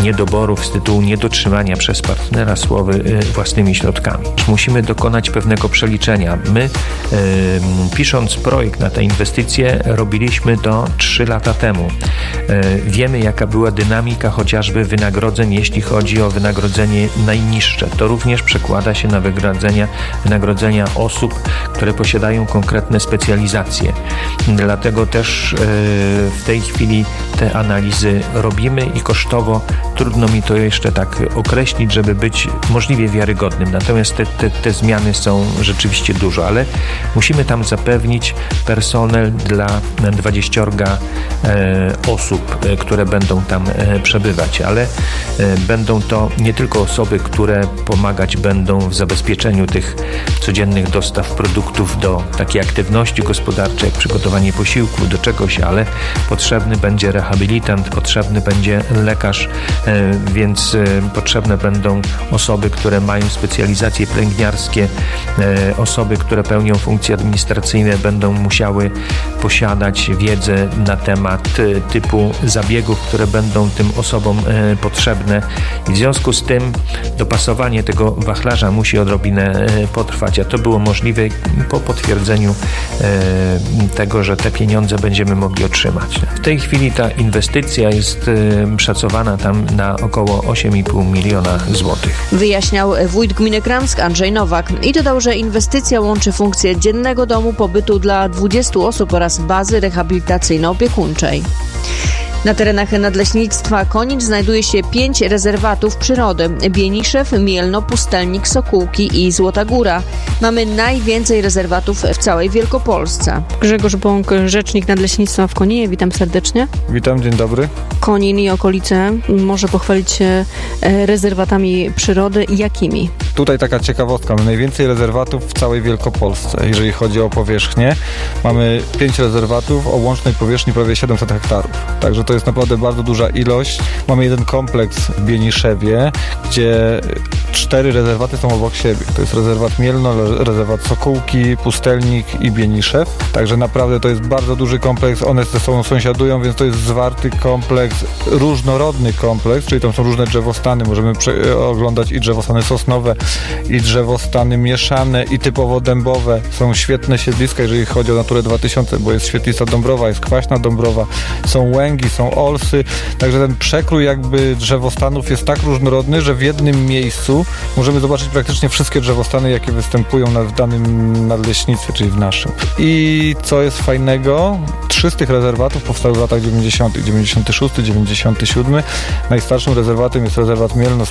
niedoborów z tytułu niedotrzymania przez partnera słowy własnymi środkami. Musimy dokonać pewnego przeliczenia. My, pisząc projekt na tę inwestycję, robiliśmy to 3 lata temu. Wiemy, jaka była dynamika chociażby wynagrodzeń, jeśli chodzi o wynagrodzenie najniższe. To również przekłada się na wynagrodzenia osób, które posiadają konkretne specjalizacje. Dlatego też w tej chwili te analizy robimy i kosztowo trudno mi to jeszcze tak określić, żeby być możliwie wiarygodnym. Natomiast te zmiany są rzeczywiście dużo, ale musimy tam zapewnić personel dla 20 osób, które będą tam przebywać, ale będą to nie tylko osoby, które pomagać będą w zabezpieczeniu tych codziennych dostaw produktów do takiej aktywności gospodarczej, jak przygotowanie posiłku do czegoś, ale potrzebny będzie rehabilitant, potrzebny będzie lekarz, więc potrzebne będą osoby, które mają specjalizacje pielęgniarskie, osoby, które pełnią funkcje administracyjne, będą musiały posiadać wiedzę na temat typu zabiegów, które będą tym osobom potrzebne i w związku z tym dopasowanie tego wachlarza musi odrobinę potrwać, a to było możliwe po potwierdzeniu tego, że te pieniądze będziemy mogli otrzymać. W tej chwili ta inwestycja jest szacowana tam na około 8,5 miliona złotych. Wyjaśniał wójt gminy Kramsk Andrzej Nowak i dodał, że inwestycja łączy funkcję dziennego domu pobytu dla 20 osób oraz bazy rehabilitacyjno-opiekuńczej. Na terenach Nadleśnictwa Konin znajduje się 5 rezerwatów przyrody: Bieniszew, Mielno, Pustelnik, Sokółki i Złota Góra. Mamy najwięcej rezerwatów w całej Wielkopolsce. Grzegorz Bąk, rzecznik Nadleśnictwa w Koninie. Witam serdecznie. Witam, dzień dobry. Konin i okolice może pochwalić się rezerwatami przyrody. Jakimi? Tutaj taka ciekawostka. Mamy najwięcej rezerwatów w całej Wielkopolsce, jeżeli chodzi o powierzchnię. Mamy 5 rezerwatów o łącznej powierzchni prawie 700 hektarów. Także to jest naprawdę bardzo duża ilość. Mamy jeden kompleks w Bieniszewie, gdzie 4 rezerwaty są obok siebie. To jest rezerwat Mielno, rezerwat Sokółki, Pustelnik i Bieniszew. Także naprawdę to jest bardzo duży kompleks. One ze sobą sąsiadują, więc to jest zwarty kompleks, różnorodny kompleks, czyli tam są różne drzewostany. Możemy oglądać i drzewostany sosnowe, i drzewostany mieszane, i typowo dębowe. Są świetne siedliska, jeżeli chodzi o Naturę 2000, bo jest świetlista dąbrowa, jest kwaśna dąbrowa, są łęgi, są olsy. Także ten przekrój jakby drzewostanów jest tak różnorodny, że w jednym miejscu możemy zobaczyć praktycznie wszystkie drzewostany, jakie występują w danym nadleśnictwie, czyli w naszym. I co jest fajnego, 3 z tych rezerwatów powstały w latach 90., 96, 97. Najstarszym rezerwatem jest rezerwat Mielno z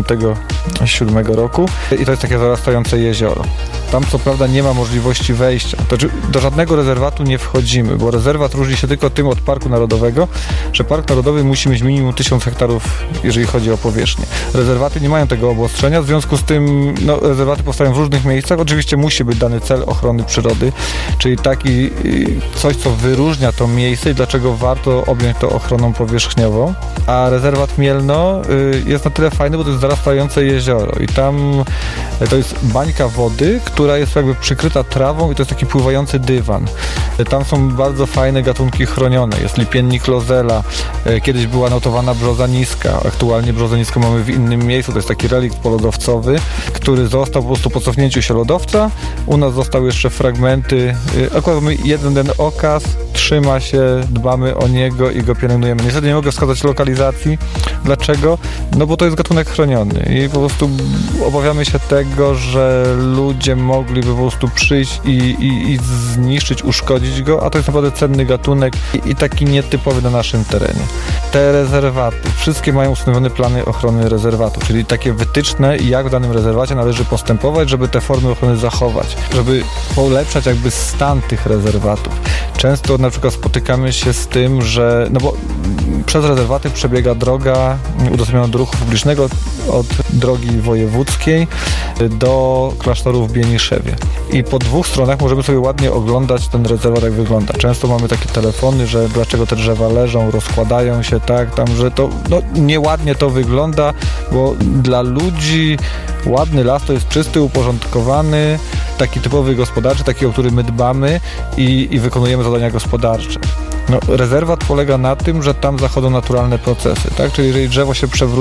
57 roku i to jest takie zarastające jezioro. Tam co prawda nie ma możliwości wejścia. Do żadnego rezerwatu nie wchodzimy, bo rezerwat różni się tylko tym od Parku Narodowego, że Park Narodowy musi mieć minimum 1000 hektarów, jeżeli chodzi o powierzchnię. Rezerwaty nie mają tego obostrzenia, w związku z tym rezerwaty powstają w różnych miejscach. Oczywiście musi być dany cel ochrony przyrody, czyli taki coś, co wyróżnia to miejsce i dlaczego warto objąć to ochroną powierzchniową. A rezerwat Mielno jest na tyle fajny, bo to jest zarastające jezioro i tam to jest bańka wody, która jest jakby przykryta trawą i to jest taki pływający dywan. Tam są bardzo fajne gatunki chronione. Jest lipiennik lozela, kiedyś była notowana brzoza niska, aktualnie brzozę niską mamy w innym miejscu, to jest taki relikt polodowcowy, który został po prostu po cofnięciu się lodowca. U nas zostały jeszcze fragmenty, akurat mamy jeden okaz, trzyma się, dbamy o niego i go pielęgnujemy. Niestety nie mogę wskazać lokalizacji. Dlaczego? No bo to jest gatunek chroniony i po prostu obawiamy się tego, że ludzie mogliby po prostu przyjść i zniszczyć, uszkodzić go, a to jest naprawdę cenny gatunek i taki nietypowy na naszym terenie. Te rezerwaty, wszystkie mają ustanowione plany ochrony rezerwatu, czyli takie wytyczne, jak w danym rezerwacie należy postępować, żeby te formy ochrony zachować, żeby polepszać jakby stan tych rezerwatów. Często na przykład spotykamy się z tym, że bo przez rezerwaty przebiega droga udostępniona do ruchu publicznego od drogi wojewódzkiej do klasztoru w Bieniszewie. I po 2 stronach możemy sobie ładnie oglądać ten rezerwat, jak wygląda. Często mamy takie telefony, że dlaczego te drzewa leżą, rozkładają się, tak, tam, że to nieładnie to wygląda, bo dla ludzi ładny las to jest czysty, uporządkowany, taki typowy gospodarczy, taki, o który my dbamy i wykonujemy zadania gospodarcze. Rezerwat polega na tym, że tam zachodzą naturalne procesy, tak? Czyli jeżeli drzewo się przewróci,